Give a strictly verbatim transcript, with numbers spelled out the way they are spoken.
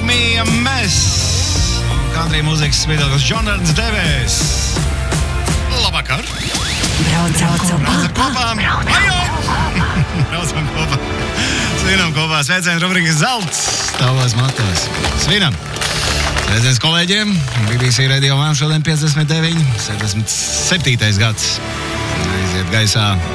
Me a Mess. Country mūzikas viedoklis Jonatans Devēs. Labvakar. Braucam kopā. Braucam kopā. Svinam kopā. Sveiciens rubrikas Zelts. Tavos matos. Svinam. Sveiciens kolēģiem. B B C Radio One šodien piecdesmit deviņi. septiņdesmit septītais gads. Aiziet gaisā